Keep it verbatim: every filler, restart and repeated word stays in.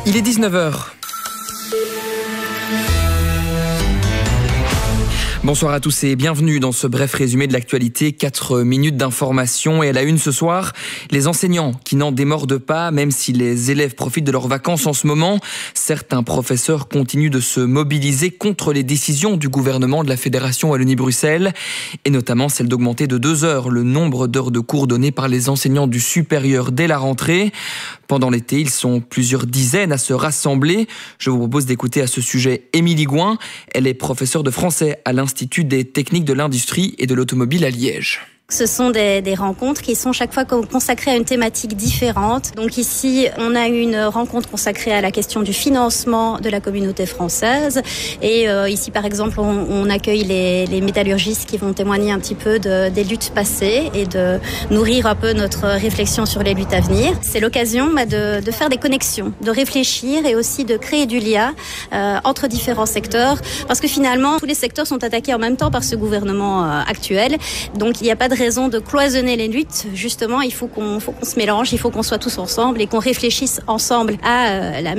Il est dix-neuf heures. Bonsoir à tous et bienvenue dans ce bref résumé de l'actualité. Quatre minutes d'information et à la une ce soir, les enseignants qui n'en démordent pas, même si les élèves profitent de leurs vacances en ce moment. Certains professeurs continuent de se mobiliser contre les décisions du gouvernement de la Fédération Wallonie-Bruxelles et notamment celle d'augmenter de deux heures le nombre d'heures de cours données par les enseignants du supérieur dès la rentrée. Pendant l'été, ils sont plusieurs dizaines à se rassembler. Je vous propose d'écouter à ce sujet Émilie Gouin. Elle est professeure de français à l'Institut des techniques de l'industrie et de l'automobile à Liège. Ce sont des, des rencontres qui sont chaque fois consacrées à une thématique différente. Donc ici, on a une rencontre consacrée à la question du financement de la communauté française. Et euh, ici, par exemple, on, on accueille les, les métallurgistes qui vont témoigner un petit peu de, des luttes passées et de nourrir un peu notre réflexion sur les luttes à venir. C'est l'occasion bah, de, de faire des connexions, de réfléchir et aussi de créer du lien euh, entre différents secteurs. Parce que finalement, tous les secteurs sont attaqués en même temps par ce gouvernement euh, actuel. Donc il n'y a pas de raison de cloisonner les luttes. Justement, il faut qu'on, faut qu'on se mélange, il faut qu'on soit tous ensemble et qu'on réfléchisse ensemble à euh, la